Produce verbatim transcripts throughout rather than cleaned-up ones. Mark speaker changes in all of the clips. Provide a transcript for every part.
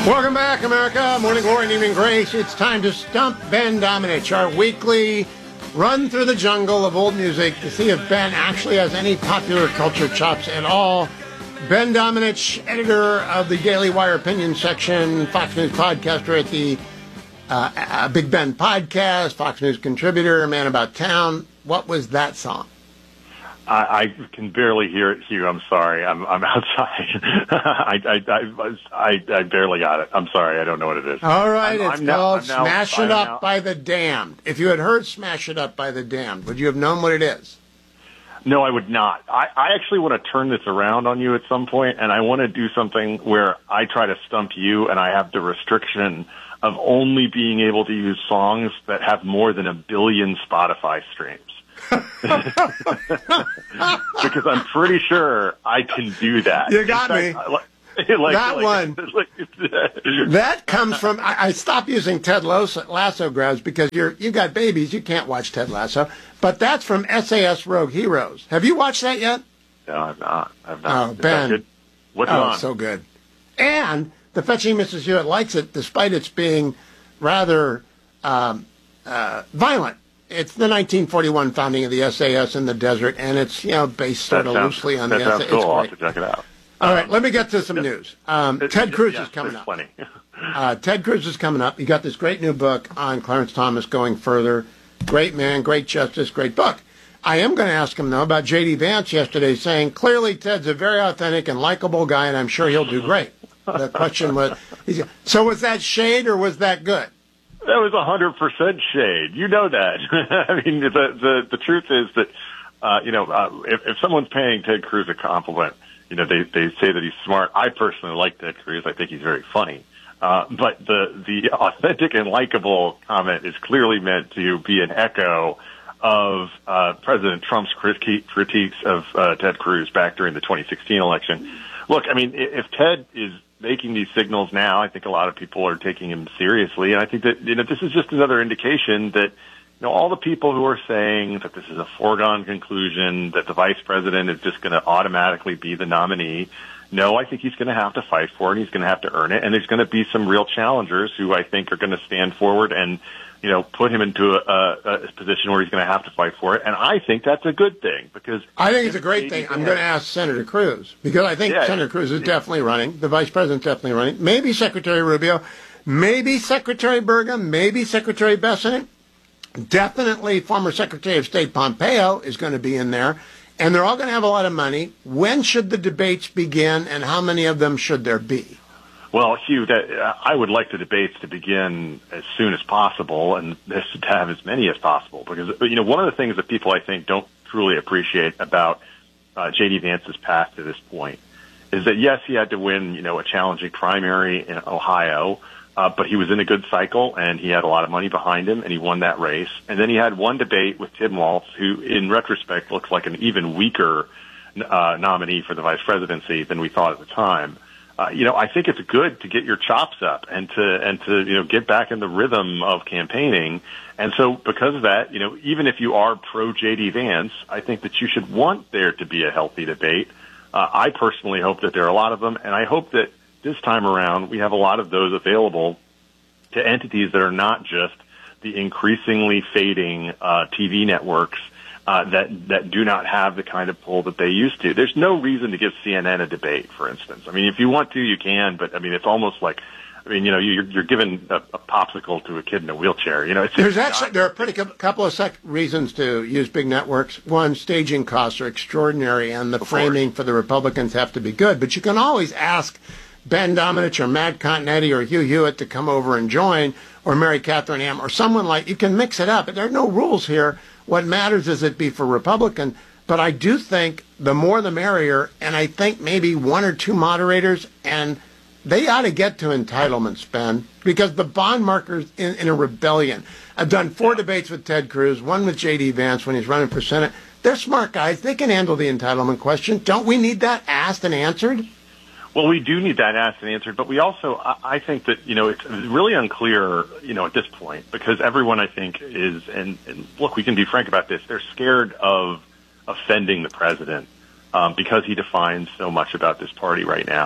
Speaker 1: Welcome back, America. Morning glory and evening grace. It's time to stump Ben Domenech, our weekly run through the jungle of old music to see if Ben actually has any popular culture chops at all. Ben Domenech, editor of the Daily Wire opinion section, Fox News podcaster at the uh, Big Ben podcast, Fox News contributor, Man About Town. What was that song?
Speaker 2: I, I can barely hear it, Hugh. I'm sorry. I'm I'm outside. I, I, I, I, I barely got it. I'm sorry. I don't know what it is.
Speaker 1: All right.
Speaker 2: I'm,
Speaker 1: it's
Speaker 2: I'm
Speaker 1: called
Speaker 2: now,
Speaker 1: Smash
Speaker 2: now,
Speaker 1: It Up
Speaker 2: now.
Speaker 1: by the Damned. If you had heard Smash It Up by the Damned, would you have known what it is?
Speaker 2: No, I would not. I, I actually want to turn this around on you at some point, and I want to do something where I try to stump you, and I have the restriction of only being able to use songs that have more than a billion Spotify streams. Because I'm pretty sure I can do that.
Speaker 1: You got
Speaker 2: In
Speaker 1: me.
Speaker 2: fact, like, like,
Speaker 1: that
Speaker 2: like,
Speaker 1: one.
Speaker 2: Like,
Speaker 1: that comes from. I, I stopped using Ted Lasso, Lasso grabs because you're you got babies. You can't watch Ted Lasso. But that's from S A S Rogue Heroes. Have you watched that yet?
Speaker 2: No, I've not. I've not.
Speaker 1: Oh,
Speaker 2: Is
Speaker 1: Ben.
Speaker 2: that good? What's
Speaker 1: oh,
Speaker 2: on?
Speaker 1: so good. And the Fetching Missus Hewitt likes it, despite its being rather um, uh, violent. It's the nineteen forty-one founding of the S A S in the desert, and it's, you know, based sort
Speaker 2: that
Speaker 1: of
Speaker 2: sounds,
Speaker 1: loosely on
Speaker 2: that
Speaker 1: the
Speaker 2: sounds
Speaker 1: S A S.
Speaker 2: cool.
Speaker 1: It's
Speaker 2: I'll
Speaker 1: great.
Speaker 2: have to check it out.
Speaker 1: All
Speaker 2: um,
Speaker 1: right, let me get to some news. Um,
Speaker 2: it,
Speaker 1: Ted
Speaker 2: it,
Speaker 1: Cruz
Speaker 2: yes,
Speaker 1: is coming
Speaker 2: there's
Speaker 1: up.
Speaker 2: Plenty.
Speaker 1: uh, Ted Cruz is coming up. You got this great new book on Clarence Thomas, Going Further. Great man, great justice, great book. I am going to ask him, though, about J D. Vance yesterday, saying, clearly Ted's a very authentic and likable guy, and I'm sure he'll do great. The question was, he's, so was that shade or was that good?
Speaker 2: That was a hundred percent shade. You know that. I mean, the the the truth is that uh, you know uh, if if someone's paying Ted Cruz a compliment, you know they they say that he's smart. I personally like Ted Cruz. I think he's very funny. Uh, but the the authentic and likable comment is clearly meant to be an echo of uh, President Trump's critique, critiques of uh, Ted Cruz back during the twenty sixteen election. Look, I mean, if Ted is making these signals now, I think a lot of people are taking him seriously, and I think that you know this is just another indication that you know all the people who are saying that this is a foregone conclusion, that the vice president is just going to automatically be the nominee. No, I think he's going to have to fight for it, and he's going to have to earn it, and there's going to be some real challengers who I think are going to stand forward and you know, put him into a, a, a position where he's going to have to fight for it. And I think that's a good thing because
Speaker 1: I think it's a great thing. I'm going to ask Senator Cruz because I think
Speaker 2: yeah,
Speaker 1: Senator Cruz is definitely running. The vice president's definitely running. Maybe Secretary Rubio, maybe Secretary Burgum, maybe Secretary Bessent. Definitely former Secretary of State Pompeo is going to be in there. And they're all going to have a lot of money. When should the debates begin and how many of them should there be?
Speaker 2: Well, Hugh, that, uh, I would like the debates to begin as soon as possible and this to have as many as possible because, you know, one of the things that people I think don't truly appreciate about uh, J D. Vance's path to this point is that, yes, he had to win, you know, a challenging primary in Ohio, uh, but he was in a good cycle and he had a lot of money behind him and he won that race. And then he had one debate with Tim Walz, who in retrospect looks like an even weaker uh, nominee for the vice presidency than we thought at the time. Uh, you know, I think it's good to get your chops up and to and to you know get back in the rhythm of campaigning. And so, because of that, you know, even if you are pro J D. Vance, I think that you should want there to be a healthy debate. Uh, I personally hope that there are a lot of them, and I hope that this time around we have a lot of those available to entities that are not just the increasingly fading uh, T V networks. Uh, that that do not have the kind of pull that they used to. There's no reason to give C N N a debate, for instance. I mean, if you want to, you can, but I mean, it's almost like, I mean, you know, you're, you're giving a, a popsicle to a kid in a wheelchair. You know, it's
Speaker 1: There's
Speaker 2: it's
Speaker 1: actually
Speaker 2: not,
Speaker 1: there are a pretty couple of sec- reasons to use big networks. One, staging costs are extraordinary, and the framing for the Republicans have to be good. But you can always ask Ben Domenech or Matt Continetti or Hugh Hewitt to come over and join, or Mary Catherine Ham, or someone like. You can mix it up. There are no rules here. What matters is it be for Republican, but I do think the more the merrier, and I think maybe one or two moderators, and they ought to get to entitlements, Ben, because the bond markers in, in a rebellion. I've done four yeah. debates with Ted Cruz, one with J D. Vance when he's running for Senate. They're smart guys. They can handle the entitlement question. Don't we need that asked and answered?
Speaker 2: Well, we do need that asked and answered, but we also, I think that, you know, it's really unclear, you know, at this point, because everyone, I think, is, and, and look, we can be frank about this, they're scared of offending the president um, because he defines so much about this party right now.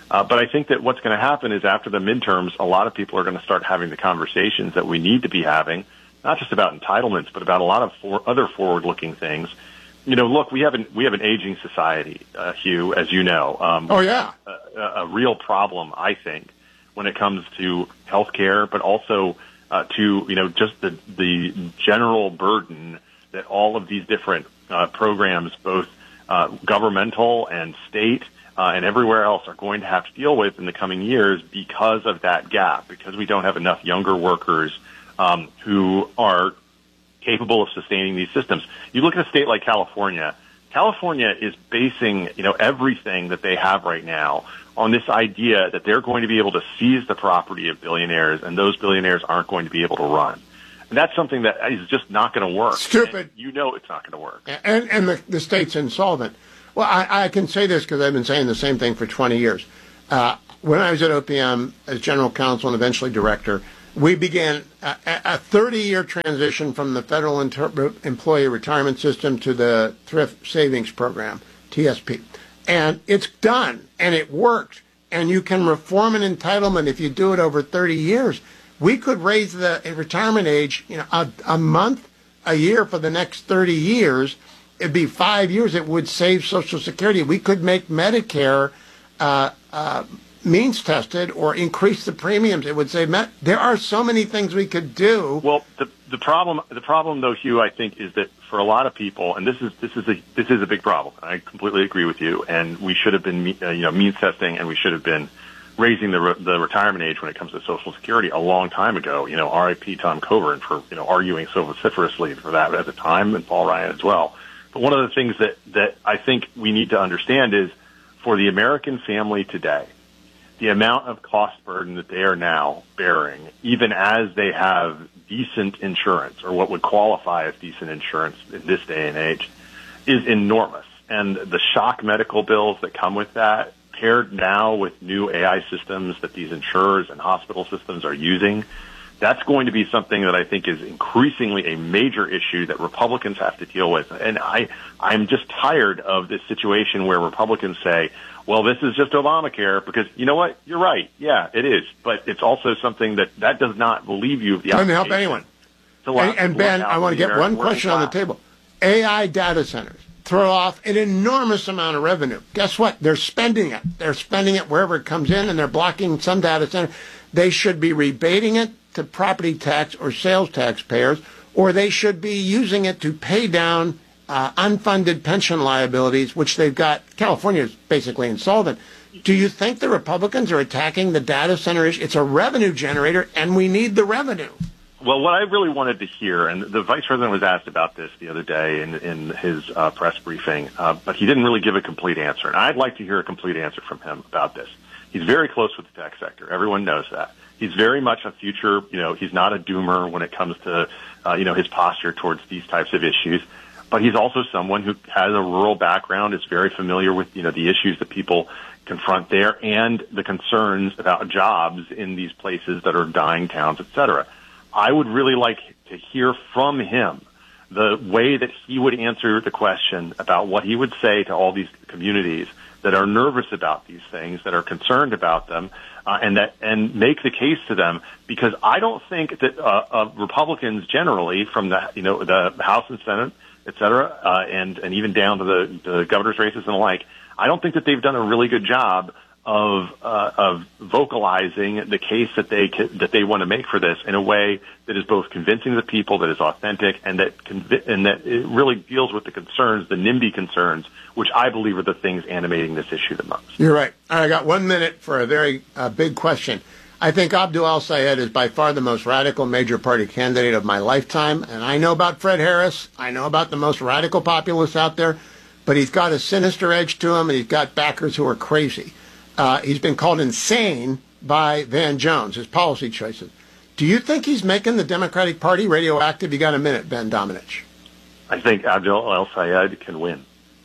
Speaker 2: Uh, but I think that what's going to happen is after the midterms, a lot of people are going to start having the conversations that we need to be having, not just about entitlements, but about a lot of for, other forward-looking things. You know, look, we have an we have an aging society, uh, Hugh, as you know. Um,
Speaker 1: oh yeah,
Speaker 2: a, a real problem, I think, when it comes to healthcare, but also uh, to you know just the the general burden that all of these different uh, programs, both uh, governmental and state uh, and everywhere else, are going to have to deal with in the coming years because of that gap, because we don't have enough younger workers um, who are capable of sustaining these systems. You look at a state like California. California is basing, you know, everything that they have right now on this idea that they're going to be able to seize the property of billionaires, and those billionaires aren't going to be able to run. And that's something that is just not going to work.
Speaker 1: Stupid.
Speaker 2: And you know it's not going to work.
Speaker 1: And and the, the state's insolvent. Well, I, I can say this because I've been saying the same thing for twenty years. Uh, when I was at O P M as general counsel and eventually director, we began a thirty-year transition from the federal inter- employee retirement system to the thrift savings program, T S P. And it's done, and it worked. And you can reform an entitlement if you do it over thirty years. We could raise the retirement age, you know, a, a month, a year for the next thirty years. It'd be five years. It would save Social Security. We could make Medicare uh, uh, means tested or increase the premiums. It would say there are so many things we could do.
Speaker 2: Well, the the problem the problem though, Hugh, I think, is that for a lot of people, and this is this is a this is a big problem. I completely agree with you, and we should have been uh, you know means testing, and we should have been raising the re- the retirement age when it comes to Social Security a long time ago. You know, R I P Tom Coburn for you know arguing so vociferously for that at the time, and Paul Ryan as well. But one of the things that that I think we need to understand is for the American family today, the amount of cost burden that they are now bearing, even as they have decent insurance, or what would qualify as decent insurance in this day and age, is enormous. And the shock medical bills that come with that, paired now with new A I systems that these insurers and hospital systems are using, that's going to be something that I think is increasingly a major issue that Republicans have to deal with. And I, I'm just tired of this situation where Republicans say, well, this is just Obamacare, because you know what? You're right. Yeah, it is. But it's also something that that does not relieve you of the
Speaker 1: obligation. Doesn't help anyone. And, and Ben, I want to get one question on the table. A I data centers throw off an enormous amount of revenue. Guess what? They're spending it. They're spending it wherever it comes in, and they're blocking some data center. They should be rebating it to property tax or sales taxpayers, or they should be using it to pay down uh, unfunded pension liabilities, which they've got. California is basically insolvent. Do you think the Republicans are attacking the data center issue? It's a revenue generator, and we need the revenue.
Speaker 2: Well, what I really wanted to hear, and the vice president was asked about this the other day in, in his uh, press briefing, uh, but he didn't really give a complete answer. And I'd like to hear a complete answer from him about this. He's very close with the tech sector. Everyone knows that. He's very much a future, you know, he's not a doomer when it comes to, uh, you know, his posture towards these types of issues. But he's also someone who has a rural background, is very familiar with, you know, the issues that people confront there and the concerns about jobs in these places that are dying towns, et cetera. I would really like to hear from him the way that he would answer the question about what he would say to all these communities that are nervous about these things, that are concerned about them, uh, and that and make the case to them. Because I don't think that uh, uh, Republicans generally, from the you know the House and Senate, et cetera, uh, and and even down to the, the governor's races and the like, I don't think that they've done a really good job of uh, of vocalizing the case that they that they want to make for this in a way that is both convincing to the people, that is authentic, and that convi- and that it really deals with the concerns, the NIMBY concerns, which I believe are the things animating this issue the most.
Speaker 1: You're right. I got one minute for a very uh, big question. I think Abdul El-Sayed is by far the most radical major party candidate of my lifetime, and I know about Fred Harris. I know about the most radical populists out there, but he's got a sinister edge to him, and he's got backers who are crazy. Uh, he's been called insane by Van Jones, his policy choices. Do you think he's making the Democratic Party radioactive? You got a minute, Ben Domenech.
Speaker 2: I think Abdul El-Sayed can win.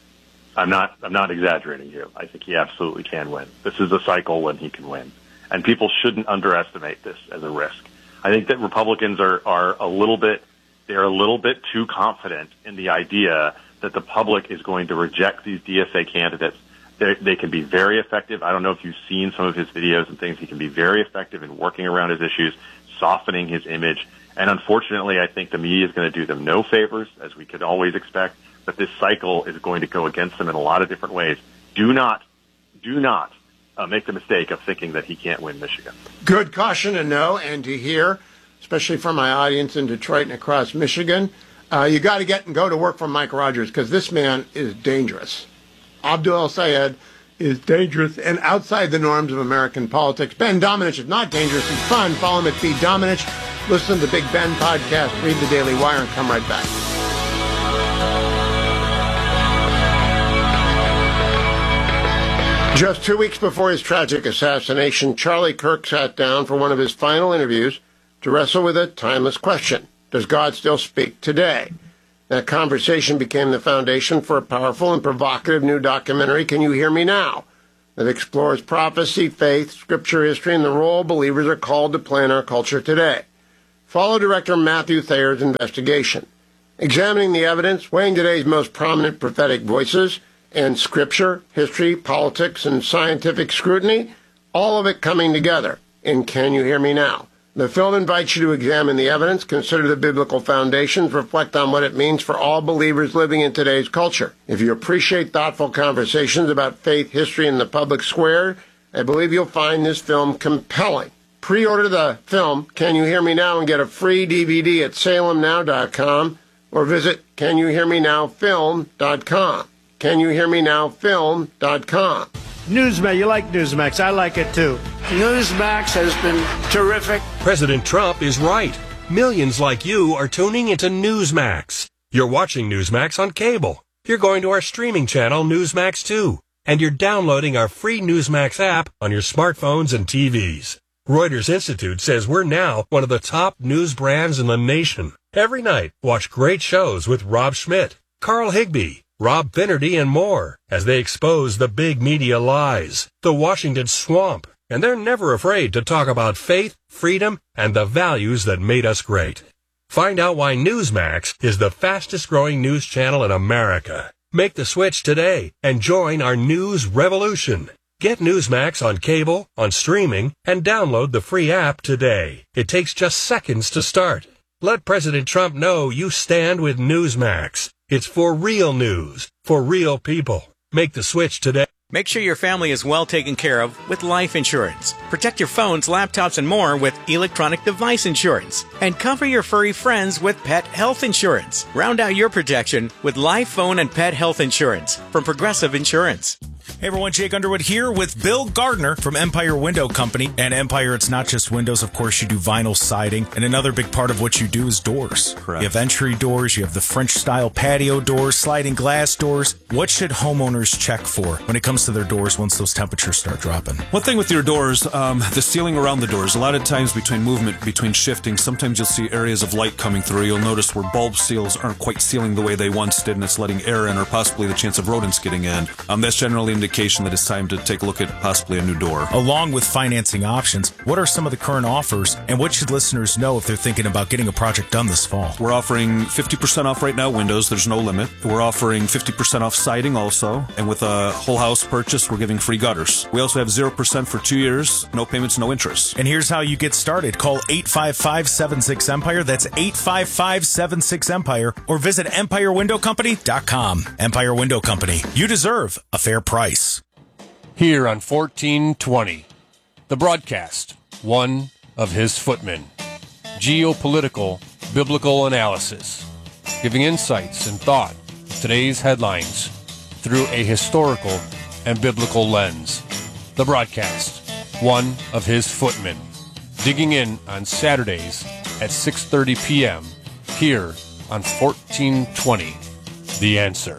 Speaker 2: I'm not. I'm not exaggerating here. I think he absolutely can win. This is a cycle when he can win, and people shouldn't underestimate this as a risk. I think that Republicans are are a little bit. They're a little bit too confident in the idea that the public is going to reject these D S A candidates They, they can be very effective. I don't know if you've seen some of his videos and things. He can be very effective in working around his issues, softening his image. And unfortunately, I think the media is going to do them no favors, as we could always expect. But this cycle is going to go against them in a lot of different ways. Do not, do not uh, make the mistake of thinking that he can't win Michigan.
Speaker 1: Good caution to know and to hear, especially from my audience in Detroit and across Michigan. Uh, you got to get and go to work for Mike Rogers, because this man is dangerous. Abdul El-Sayed is dangerous and outside the norms of American politics. Ben Domenech is not dangerous. He's fun. Follow him at B. Domenech. Listen to the Big Ben podcast. Read the Daily Wire and come right back. Just two weeks before his tragic assassination, Charlie Kirk sat down for one of his final interviews to wrestle with a timeless question. Does God still speak today? That conversation became the foundation for a powerful and provocative new documentary, Can You Hear Me Now?, that explores prophecy, faith, scripture, history, and the role believers are called to play in our culture today. Follow director Matthew Thayer's investigation, examining the evidence, weighing today's most prominent prophetic voices, and scripture, history, politics, and scientific scrutiny, all of it coming together in Can You Hear Me Now? The film invites you to examine the evidence, consider the biblical foundations, reflect on what it means for all believers living in today's culture. If you appreciate thoughtful conversations about faith, history, and the public square, I believe you'll find this film compelling. Pre-order the film, Can You Hear Me Now?, and get a free D V D at salem now dot com or visit can you hear me now film dot com. can you hear me now film dot com.
Speaker 3: Newsmax, you like Newsmax. I like it too. Newsmax has been terrific.
Speaker 4: President Trump is right. Millions like you are tuning into Newsmax. You're watching Newsmax on cable. You're going to our streaming channel, Newsmax two. And you're downloading our free Newsmax app on your smartphones and T Vs. Reuters Institute says we're now one of the top news brands in the nation. Every night, watch great shows with Rob Schmidt, Carl Higbie, Rob Finnerty, and more as they expose the big media lies, the Washington swamp, and they're never afraid to talk about faith, freedom, and the values that made us great. Find out why Newsmax is the fastest-growing news channel in America. Make the switch today and join our news revolution. Get Newsmax on cable, on streaming, and download the free app today. It takes just seconds to start. Let President Trump know you stand with Newsmax. It's for real news, for real people. Make the switch today.
Speaker 5: Make sure your family is well taken care of with life insurance. Protect your phones, laptops, and more with electronic device insurance. And cover your furry friends with pet health insurance. Round out your protection with life, phone, and pet health insurance from Progressive Insurance.
Speaker 6: Hey everyone, Jake Underwood here with Bill Gardner from Empire Window Company. And Empire, it's not just windows, of course, you do vinyl siding. And another big part of what you do is doors.
Speaker 7: Correct.
Speaker 6: You have entry doors, you have the French-style patio doors, sliding glass doors. What should homeowners check for when it comes to their doors once those temperatures start dropping?
Speaker 7: One thing with your doors, um, the sealing around the doors. A lot of times between movement, between shifting, sometimes you'll see areas of light coming through. You'll notice where bulb seals aren't quite sealing the way they once did, and it's letting air in or possibly the chance of rodents getting in. Um, that's generally an indication that it's time to take a look at possibly a new door.
Speaker 6: Along with financing options, what are some of the current offers, and what should listeners know if they're thinking about getting a project done this fall?
Speaker 7: We're offering fifty percent off right now windows. There's no limit. We're offering fifty percent off siding also, and with a whole house purchase, we're giving free gutters. We also have zero percent for two years, no payments, no interest.
Speaker 6: And here's how you get started. Call eight five five, seven six, EMPIRE. That's eight five five, seven six, EMPIRE. Or visit empire window company dot com. Empire Window Company. You deserve a fair price.
Speaker 8: Here on fourteen twenty, The Broadcast, one of his footmen. Geopolitical, biblical analysis, giving insights and thought to today's headlines through a historical and biblical lens. The Broadcast, one of his footmen. Digging in on Saturdays at six thirty p.m. here on fourteen twenty, The Answer.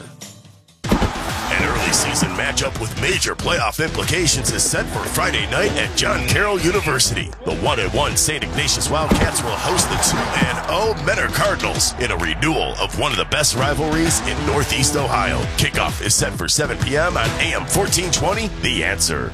Speaker 9: An early season matchup with major playoff implications is set for Friday night at John Carroll University. The one and one Saint Ignatius Wildcats will host the two and oh Mentor Cardinals in a renewal of one of the best rivalries in Northeast Ohio. Kickoff is set for seven p.m. on A M fourteen twenty, The Answer.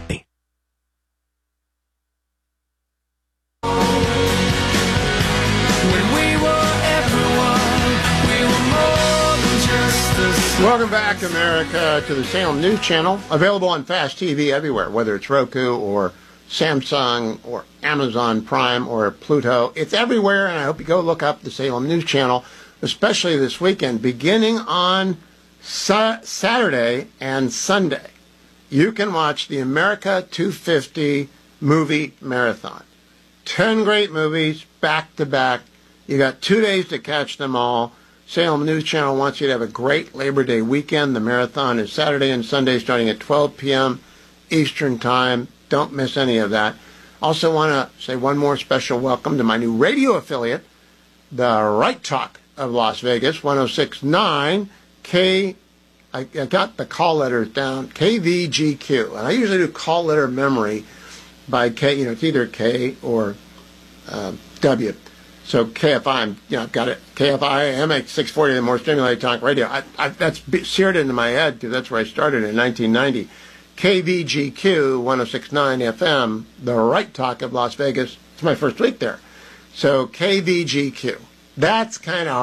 Speaker 1: Welcome back, America, to the Salem News Channel, available on Fast T V everywhere, whether it's Roku or Samsung or Amazon Prime or Pluto. It's everywhere, and I hope you go look up the Salem News Channel, especially this weekend, beginning on sa- Saturday and Sunday. You can watch the America two fifty movie marathon. Ten great movies, back to back. You got two days to catch them all. Salem News Channel wants you to have a great Labor Day weekend. The marathon is Saturday and Sunday starting at twelve p.m. Eastern Time. Don't miss any of that. Also want to say one more special welcome to my new radio affiliate, the Right Talk of Las Vegas, one oh six point nine K. I, I got the call letters down, K V G Q. And I usually do call letter memory by K, you know, it's either K or uh, W. So K F I, I'm, you know, I've got it. K F I, M X six forty, the more stimulated talk radio. I, I, that's seared into my head because that's where I started in nineteen ninety. K V G Q, one oh six point nine F M, the Right Talk of Las Vegas. It's my first week there. So K V G Q. That's kind of